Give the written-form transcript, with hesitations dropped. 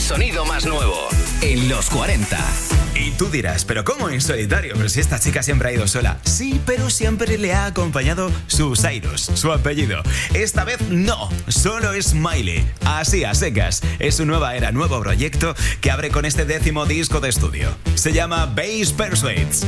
sonido más nuevo en los 40. Y tú dirás, ¿pero cómo en solitario? Pero si esta chica siempre ha ido sola. Sí, pero siempre le ha acompañado su Cyrus, su apellido. Esta vez no, solo es Miley. Así a secas. Es su nueva era, nuevo proyecto que abre con este 10º disco de estudio. Se llama Bass Persuades.